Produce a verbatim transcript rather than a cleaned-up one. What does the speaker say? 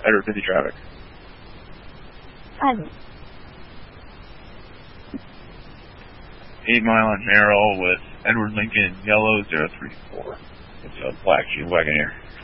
Edward fifty traffic. Five. Eight Mile on Merrill with Edward Lincoln Yellow zero three four. It's a black Jeep Wagoneer.